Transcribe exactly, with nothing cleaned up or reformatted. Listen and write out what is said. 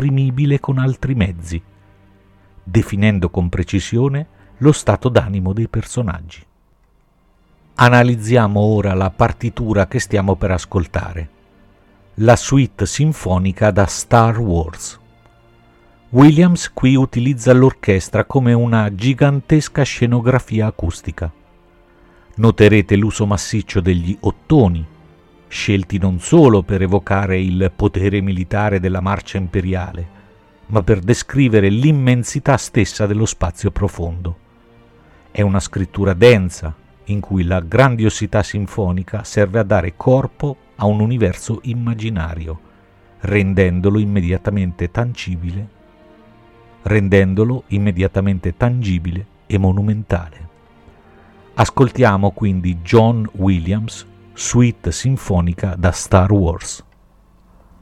esprimibile con altri mezzi, definendo con precisione lo stato d'animo dei personaggi. Analizziamo ora la partitura che stiamo per ascoltare, la suite sinfonica da Star Wars. Williams qui utilizza l'orchestra come una gigantesca scenografia acustica. Noterete l'uso massiccio degli ottoni, scelti non solo per evocare il potere militare della marcia imperiale, ma per descrivere l'immensità stessa dello spazio profondo. È una scrittura densa, in cui la grandiosità sinfonica serve a dare corpo a un universo immaginario, rendendolo immediatamente tangibile, rendendolo immediatamente tangibile e monumentale. Ascoltiamo quindi John Williams, suite sinfonica da Star Wars.